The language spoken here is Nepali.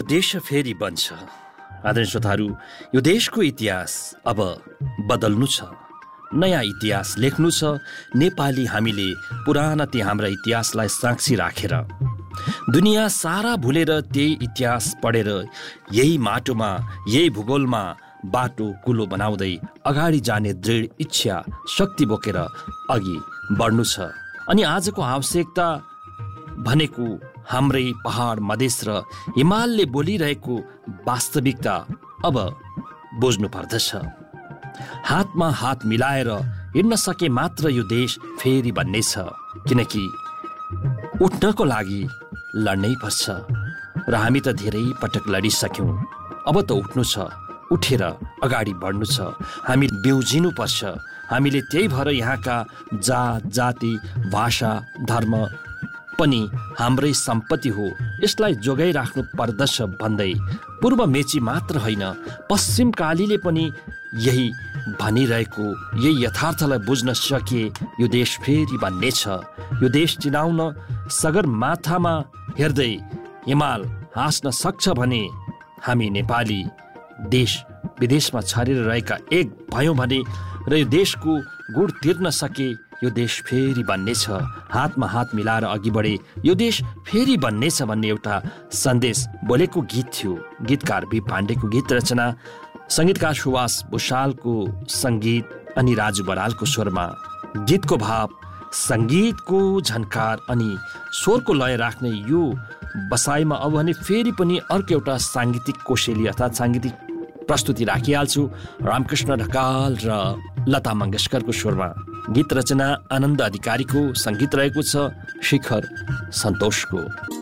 देश फेरि बन्छ। आदरणीय श्रोताहरू, यो देशको इतिहास अब बदल्नु छ, नयाँ इतिहास लेख्नु छ। नेपाली हामीले पुराना ती हाम्रा इतिहासलाई साक्षी राखेर दुनियाँ सारा भुलेर त्यही इतिहास पढेर यही माटोमा यही भूगोलमा बाटो कुलो बनाउँदै अगाडि जाने दृढ इच्छा शक्ति बोकेर अघि बढ्नु छ। अनि आजको आवश्यकता भनेको हाम्रै पहाड मधेस र हिमालले बोलिरहेको वास्तविकता अब बुझ्नु पर्दछ। हातमा हात मिलाएर हिँड्न सके मात्र यो देश फेरि बन्नेछ, किनकि उठ्नको लागि लड्नै पर्छ र हामी त धेरै पटक लडिसक्यौँ। अब त उठ्नु छ, उठेर अगाडि बढ्नु छ। हामी बिउजिनु पर्छ। हामीले त्यही भएर यहाँका जात जाति भाषा धर्म पनि हाम्रै सम्पत्ति हो, यसलाई जोगाइराख्नु पर्दछ भन्दै पूर्व मेची मात्र होइन पश्चिम कालीले पनि यही भनिरहेको यही यथार्थलाई बुझ्न सके यो देश फेरि बन्नेछ। यो देश चिनाउन सगरमाथामा हेर्दै हिमाल हाँस्न सक्छ भने हामी नेपाली देश विदेशमा छरेर रहेका एक भयौँ भने र यो देशको गुण तिर्न सके यो देश फेरि बन्नेछ। हातमा हात मिलाएर अघि बढे यो देश फेरि बन्नेछ भन्ने एउटा सन्देश बोलेको गीत थियो। गीतकार बी पाण्डेको गीत रचना, सङ्गीतकार सुवास भुषालको सङ्गीत अनि राजु बरालको स्वरमा। गीतको भाव, सङ्गीतको झन्कार अनि स्वरको लय राख्ने यो बसाइमा अब भने फेरि पनि अर्को एउटा साङ्गीतिक कोशेली अर्थात् साङ्गीतिक प्रस्तुति राखिहाल्छु। रामकृष्ण ढकाल र लता मङ्गेशकरको स्वरमा गीत रचना आनन्द अधिकारीको सङ्गीत रहेको छ, शिखर सन्तोषको।